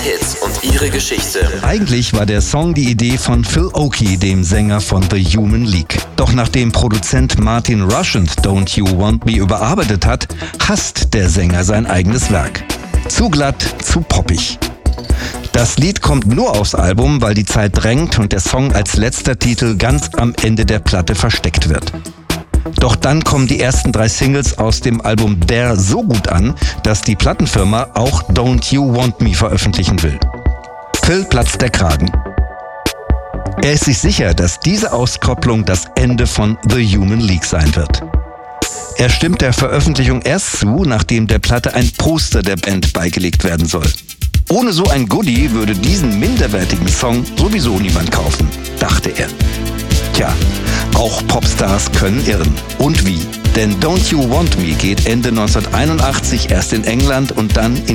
Hits und ihre Geschichte. Eigentlich war der Song die Idee von Phil Oakey, dem Sänger von The Human League. Doch nachdem Produzent Martin Rushent Don't You Want Me überarbeitet hat, hasst der Sänger sein eigenes Werk. Zu glatt, zu poppig. Das Lied kommt nur aufs Album, weil die Zeit drängt und der Song als letzter Titel ganz am Ende der Platte versteckt wird. Doch dann kommen die ersten 3 Singles aus dem Album There so gut an, dass die Plattenfirma auch Don't You Want Me veröffentlichen will. Phil platzt der Kragen. Er ist sich sicher, dass diese Auskopplung das Ende von The Human League sein wird. Er stimmt der Veröffentlichung erst zu, nachdem der Platte ein Poster der Band beigelegt werden soll. Ohne so ein Goodie würde diesen minderwertigen Song sowieso niemand kaufen, dachte er. Tja, auch Popstars können irren. Und wie? Denn Don't You Want Me geht Ende 1981 erst in England und dann in